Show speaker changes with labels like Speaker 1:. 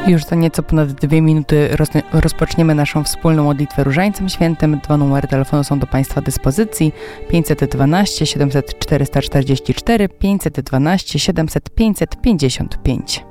Speaker 1: Już za nieco ponad 2 minuty rozpoczniemy naszą wspólną modlitwę Różańcem Świętym. 2 numery telefonu są do Państwa dyspozycji: 512 700 444, 512 700 555.